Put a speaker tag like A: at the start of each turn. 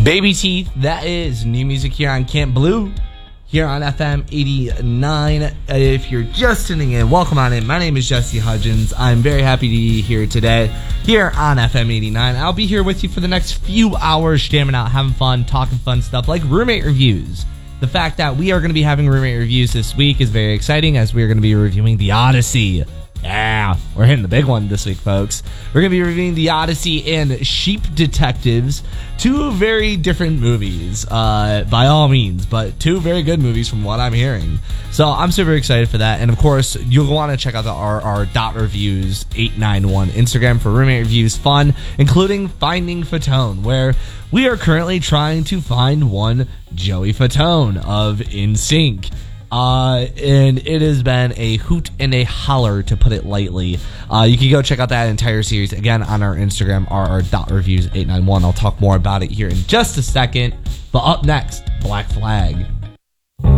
A: Baby Teeth, that is new music here on Camp Blue, here on FM 89. If you're just tuning in, welcome on in. My name is Jesse Hudgens. I'm very happy to be here today, here on FM 89. I'll be here with you for the next few hours, jamming out, having fun, talking fun stuff like roommate reviews. The fact that we are going to be having roommate reviews this week is very exciting, as we are going to be reviewing The Odyssey. Yeah, we're hitting the big one this week, folks. We're going to be reviewing The Odyssey and Sheep Detectives, two very different movies, by all means, but two very good movies from what I'm hearing. So I'm super excited for that. And of course, you'll want to check out the RR.Reviews891 Instagram for roommate reviews fun, including Finding Fatone, where we are currently trying to find one Joey Fatone of NSYNC. And it has been a hoot and a holler, to put it lightly. You can go check out that entire series again on our Instagram, rr.reviews891. I'll talk more about it here in just a second. But up next, Black Flag.